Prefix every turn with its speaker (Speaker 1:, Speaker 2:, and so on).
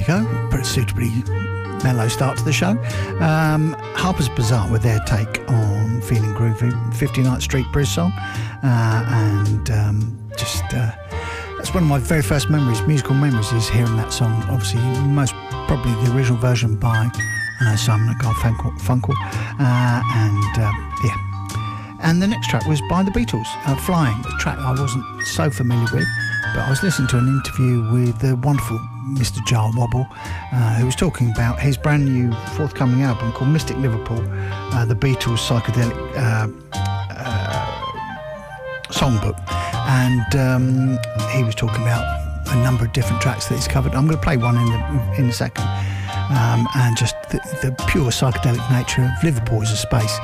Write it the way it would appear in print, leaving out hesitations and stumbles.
Speaker 1: you go, pretty suitably mellow start to the show. Harper's Bazaar with their take on Feeling Groovy, 59th Street Blues song, that's one of my very first musical memories, is hearing that song. Obviously, most probably the original version by Simon & Garfunkel, and the next track was by the Beatles, Flying, a track I wasn't so familiar with, but I was listening to an interview with the wonderful Mr. Jar Wobble, who was talking about his brand new forthcoming album called Mystic Liverpool, the Beatles psychedelic songbook, and he was talking about a number of different tracks that he's covered. I'm going to play one in a second, and just the pure psychedelic nature of Liverpool as a space.